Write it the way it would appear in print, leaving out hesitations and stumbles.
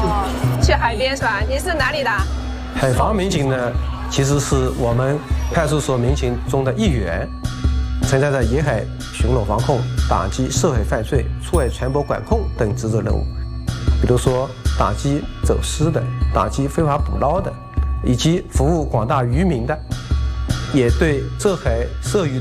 哦，去海边是吧？你是哪里的？ 海防民警呢，其实是我们派出所民警中的一员，承担着沿海巡逻防控、打击涉海犯罪、出海船舶管控等职责任务。比如说，打击走私的、打击非法捕捞的，以及服务广大渔民的，也对涉海涉渔